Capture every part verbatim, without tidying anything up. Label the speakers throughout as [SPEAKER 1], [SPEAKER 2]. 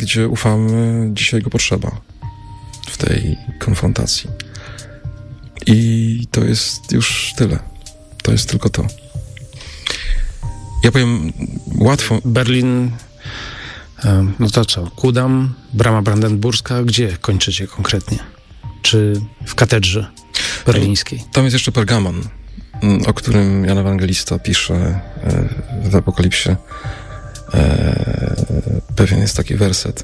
[SPEAKER 1] gdzie ufamy, dzisiaj go potrzeba w tej konfrontacji. I to jest już tyle. To jest tylko to. Ja powiem łatwo...
[SPEAKER 2] Berlin, no to co? Kudam, Brama Brandenburska. Gdzie kończycie konkretnie? Czy w katedrze berlińskiej?
[SPEAKER 1] Tam jest jeszcze Pergamon, o którym Jan Ewangelista pisze w Apokalipsie. Pewien jest taki werset.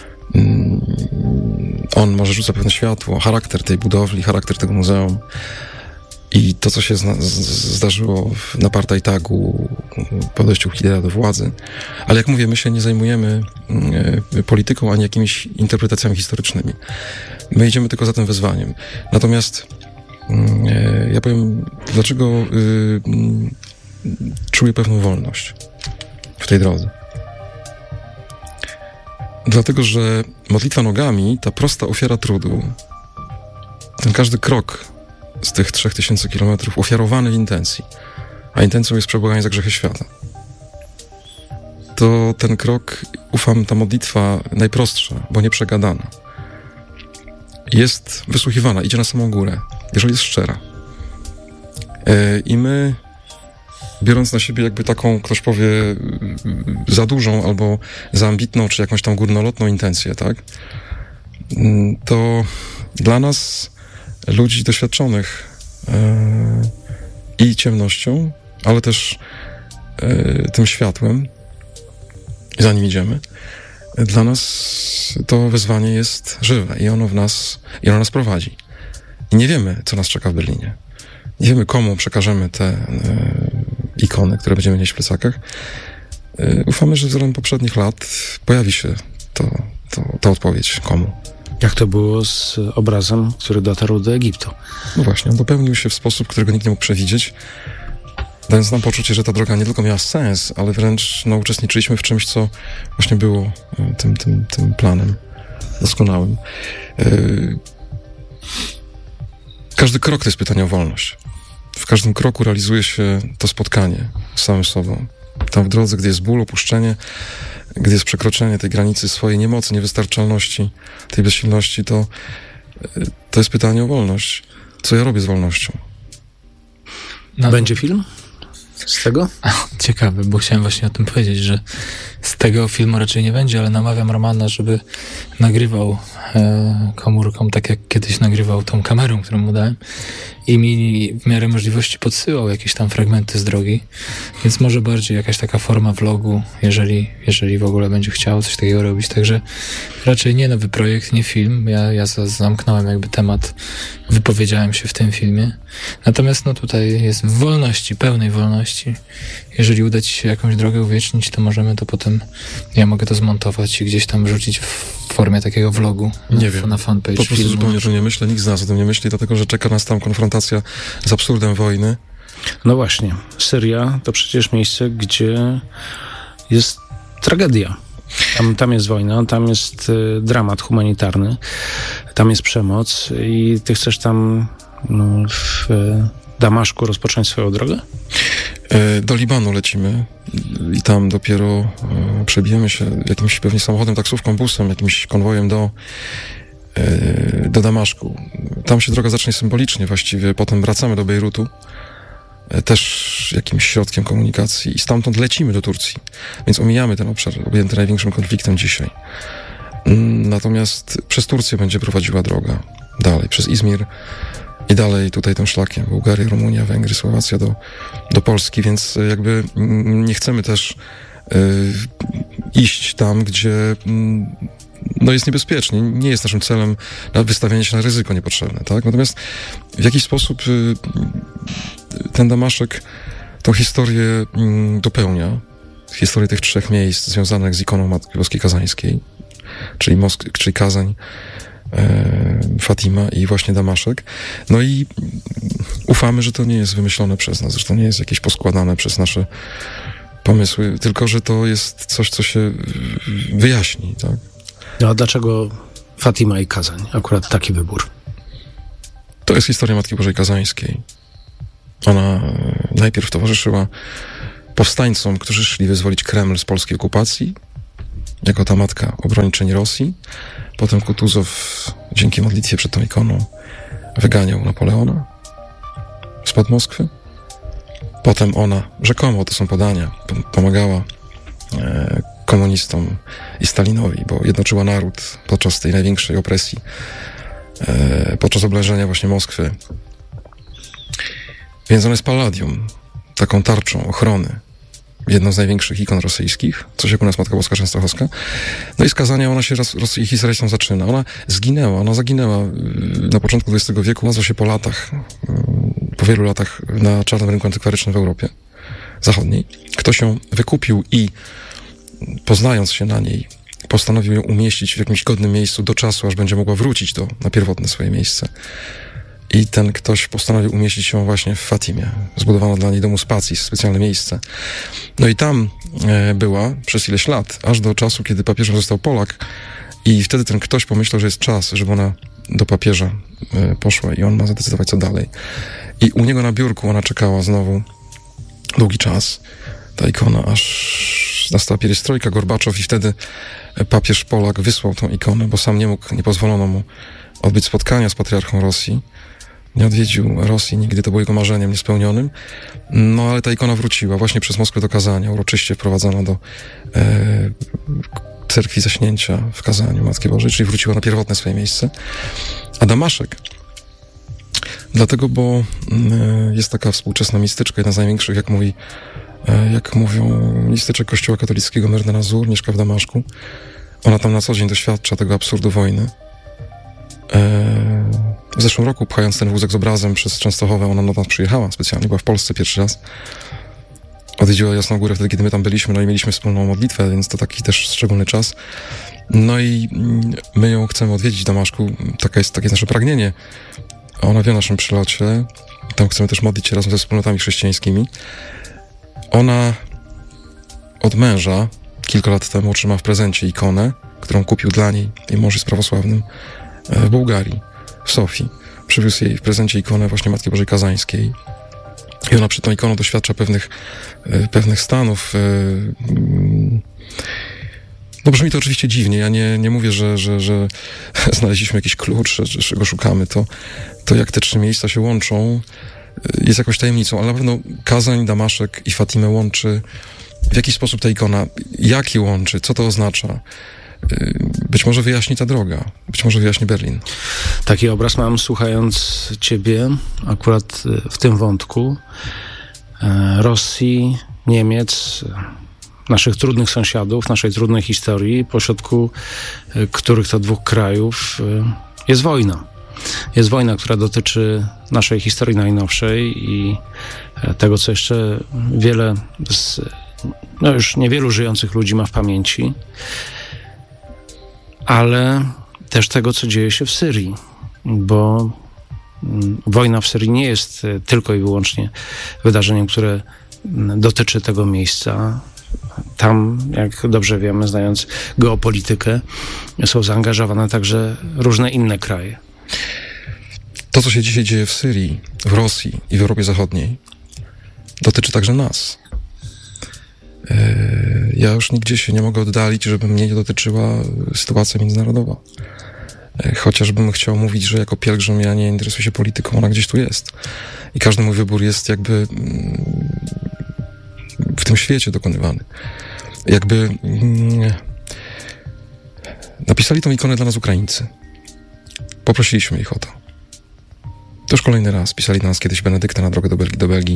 [SPEAKER 1] On może rzuca pewne światło, charakter tej budowli, charakter tego muzeum i to, co się zna- z- zdarzyło w, na Partajtagu po dojściu Hitlera do władzy. Ale jak mówię, my się nie zajmujemy e, polityką ani jakimiś interpretacjami historycznymi. My idziemy tylko za tym wyzwaniem. Natomiast e, ja powiem, dlaczego e, czuję pewną wolność w tej drodze. Dlatego, że modlitwa nogami, ta prosta ofiara trudu, ten każdy krok z tych trzech tysięcy kilometrów ofiarowany w intencji, a intencją jest przebłaganie za grzechy świata, to ten krok, ufam, ta modlitwa najprostsza, bo nie przegadana, jest wysłuchiwana, idzie na samą górę, jeżeli jest szczera. Yy, I my, biorąc na siebie jakby taką, ktoś powie, za dużą albo za ambitną, czy jakąś tam górnolotną intencję, tak? To dla nas, ludzi doświadczonych yy, i ciemnością, ale też yy, tym światłem, za nim idziemy, dla nas to wyzwanie jest żywe i ono w nas, i ono nas prowadzi. I nie wiemy, co nas czeka w Berlinie. Nie wiemy, komu przekażemy te yy, ikony, które będziemy nieść w plecakach. Yy, ufamy, że wzorem poprzednich lat pojawi się to, to, ta odpowiedź, komu.
[SPEAKER 2] Jak to było z obrazem, który dotarł do Egiptu?
[SPEAKER 1] No właśnie, on dopełnił się w sposób, którego nikt nie mógł przewidzieć, dając nam poczucie, że ta droga nie tylko miała sens, ale wręcz no, uczestniczyliśmy w czymś, co właśnie było tym, tym, tym planem doskonałym. Yy, każdy krok to jest pytanie o wolność. W każdym kroku realizuje się to spotkanie z samym sobą. Tam w drodze, gdy jest ból, opuszczenie, gdy jest przekroczenie tej granicy swojej niemocy, niewystarczalności, tej bezsilności, to, to jest pytanie o wolność. Co ja robię z wolnością?
[SPEAKER 2] No, będzie film z tego?
[SPEAKER 3] Ciekawe, bo chciałem właśnie o tym powiedzieć, że z tego filmu raczej nie będzie, ale namawiam Romana, żeby nagrywał e, komórką, tak jak kiedyś nagrywał tą kamerą, którą mu dałem i mi w miarę możliwości podsyłał jakieś tam fragmenty z drogi, więc może bardziej jakaś taka forma vlogu, jeżeli, jeżeli w ogóle będzie chciał coś takiego robić, także raczej nie nowy projekt, nie film, ja, ja zamknąłem jakby temat, wypowiedziałem się w tym filmie, natomiast no tutaj jest w wolności, pełnej wolności, jeżeli uda ci się jakąś drogę uwiecznić, to możemy to potem, ja mogę to zmontować i gdzieś tam wrzucić w formie takiego vlogu
[SPEAKER 1] nie
[SPEAKER 3] na,
[SPEAKER 1] wiem.
[SPEAKER 3] na fanpage
[SPEAKER 1] Po prostu
[SPEAKER 3] filmu.
[SPEAKER 1] zupełnie o tym nie myślę, nikt z nas o tym nie myśli, dlatego, że czeka nas tam konfrontacja z absurdem wojny.
[SPEAKER 2] No właśnie, Syria to przecież miejsce, gdzie jest tragedia. Tam, tam jest wojna, tam jest y, dramat humanitarny, tam jest przemoc i ty chcesz tam no, w y, Damaszku rozpocząć swoją drogę?
[SPEAKER 1] Do Libanu lecimy i tam dopiero przebijemy się jakimś pewnie samochodem, taksówką, busem, jakimś konwojem do, do Damaszku. Tam się droga zacznie symbolicznie właściwie, potem wracamy do Bejrutu, też jakimś środkiem komunikacji i stamtąd lecimy do Turcji. Więc omijamy ten obszar objęty największym konfliktem dzisiaj. Natomiast przez Turcję będzie prowadziła droga dalej, przez Izmir i dalej tutaj tym szlakiem, Bułgaria, Rumunia, Węgry, Słowacja do, do Polski, więc jakby nie chcemy też y, iść tam, gdzie y, no jest niebezpiecznie. Nie jest naszym celem wystawianie się na ryzyko niepotrzebne, tak? Natomiast w jakiś sposób y, ten Damaszek tą historię y, dopełnia. Historię tych trzech miejsc związanych z ikoną Matki Boskiej Kazańskiej, czyli, Mosk- czyli Kazań, Fatima i właśnie Damaszek. No i ufamy, że to nie jest wymyślone przez nas, że to nie jest jakieś poskładane przez nasze pomysły, tylko że to jest coś, co się wyjaśni, tak?
[SPEAKER 2] No a dlaczego Fatima i Kazań? Akurat taki wybór.
[SPEAKER 1] To jest historia Matki Bożej Kazańskiej. Ona najpierw towarzyszyła powstańcom, którzy szli wyzwolić Kreml z polskiej okupacji jako ta matka obroniczyni Rosji. Potem Kutuzow dzięki modlitwie przed tą ikoną wyganiał Napoleona spod Moskwy. Potem ona, rzekomo, to są podania, pomagała e, komunistom i Stalinowi, bo jednoczyła naród podczas tej największej opresji, e, podczas oblężenia właśnie Moskwy. Więc on jest palladium, taką tarczą ochrony, jedną z największych ikon rosyjskich, coś jak u nas Matka Boska Częstochowska. No i z kazania ona się raz, raz, historię tą zaczyna. Ona zginęła, ona zaginęła na początku dwudziestego wieku, znalazła się po latach, po wielu latach na czarnym rynku antykwarycznym w Europie Zachodniej. Ktoś ją wykupił i poznając się na niej, postanowił ją umieścić w jakimś godnym miejscu do czasu, aż będzie mogła wrócić do, na pierwotne swoje miejsce. I ten ktoś postanowił umieścić ją właśnie w Fatimie. Zbudowano dla niej domu spacji, specjalne miejsce. No i tam e, była przez ileś lat, aż do czasu, kiedy papieżem został Polak. I wtedy ten ktoś pomyślał, że jest czas, żeby ona do papieża e, poszła i on ma zadecydować, co dalej. I u niego na biurku ona czekała znowu długi czas, ta ikona, aż nastała pierestrojka, Gorbaczow i wtedy papież Polak wysłał tą ikonę, bo sam nie mógł, nie pozwolono mu odbyć spotkania z patriarchą Rosji. Nie odwiedził Rosji nigdy, to było jego marzeniem niespełnionym. No ale ta ikona wróciła właśnie przez Moskwę do Kazania, uroczyście wprowadzona do e, cerkwi Zaśnięcia w Kazaniu Matki Bożej, czyli wróciła na pierwotne swoje miejsce. A Damaszek, dlatego, bo e, jest taka współczesna mistyczka, jedna z największych, jak mówi, e, jak mówią mistyczek Kościoła katolickiego, Merdena Zur, mieszka w Damaszku. Ona tam na co dzień doświadcza tego absurdu wojny. W zeszłym roku, pchając ten wózek z obrazem przez Częstochowę, ona do nas przyjechała specjalnie, była w Polsce pierwszy raz. Odwiedziła Jasną Górę wtedy, kiedy my tam byliśmy, no i mieliśmy wspólną modlitwę, więc to taki też szczególny czas. No i my ją chcemy odwiedzić w Damaszku, taka jest, takie jest nasze pragnienie. Ona wie o naszym przylocie, tam chcemy też modlić się razem ze wspólnotami chrześcijańskimi. Ona od męża kilka lat temu otrzymała w prezencie ikonę, którą kupił dla niej, jej mąż jest prawosławnym, w Bułgarii, w Sofii. Przywiózł jej w prezencie ikonę właśnie Matki Bożej Kazańskiej. I ona przed tą ikoną doświadcza pewnych, pewnych stanów. No brzmi to oczywiście dziwnie. Ja nie, nie mówię, że, że, że znaleźliśmy jakiś klucz, że, że go szukamy. To, to jak te trzy miejsca się łączą, jest jakąś tajemnicą, ale na pewno Kazań, Damaszek i Fatimę łączy w jaki sposób ta ikona, jak je łączy, co to oznacza. Być może wyjaśni ta droga, być może wyjaśni Berlin.
[SPEAKER 2] Taki obraz mam, słuchając ciebie, akurat w tym wątku Rosji, Niemiec, naszych trudnych sąsiadów, naszej trudnej historii, pośrodku których to dwóch krajów jest wojna. Jest wojna, która dotyczy naszej historii najnowszej i tego, co jeszcze wiele z, no już niewielu żyjących ludzi ma w pamięci, ale też tego, co dzieje się w Syrii, bo wojna w Syrii nie jest tylko i wyłącznie wydarzeniem, które dotyczy tego miejsca. Tam, jak dobrze wiemy, znając geopolitykę, są zaangażowane także różne inne kraje.
[SPEAKER 1] To, co się dzisiaj dzieje w Syrii, w Rosji i w Europie Zachodniej, dotyczy także nas. Ja już nigdzie się nie mogę oddalić, żeby mnie nie dotyczyła sytuacja międzynarodowa. Chociażbym chciał mówić, że jako pielgrzym ja nie interesuję się polityką, ona gdzieś tu jest. I każdy mój wybór jest jakby w tym świecie dokonywany. Jakby napisali tą ikonę dla nas Ukraińcy. Poprosiliśmy ich o to. To już kolejny raz. Pisali do nas kiedyś Benedykta na drogę do Belgii, do Belgii.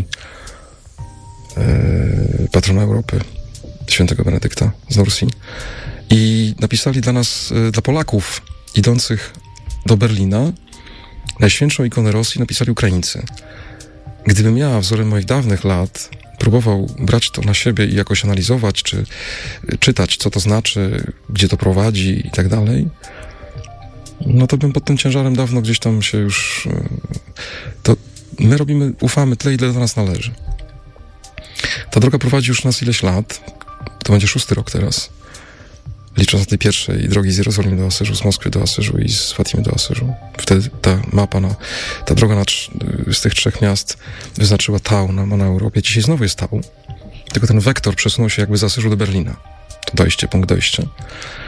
[SPEAKER 1] Yy, patrona Europy, świętego Benedykta z Nursji. I napisali dla nas, yy, dla Polaków idących do Berlina, najświętszą ikonę Rosji napisali Ukraińcy. Gdybym ja, wzorem moich dawnych lat, próbował brać to na siebie i jakoś analizować, czy czytać, co to znaczy, gdzie to prowadzi i tak dalej, no to bym pod tym ciężarem dawno gdzieś tam się już... To my robimy, ufamy tyle, ile do nas należy. Ta droga prowadzi już nas ileś lat. To będzie szósty rok teraz. Licząc na tej pierwszej drogi z Jerozolimy do Asyżu, z Moskwy do Asyżu i z Fatimy do Asyżu. Wtedy ta mapa, na, ta droga na, z tych trzech miast wyznaczyła Tau na, na Europie. Dzisiaj znowu jest Tau. Tylko ten wektor przesunął się jakby z Asyżu do Berlina. to dojście, punkt dojścia.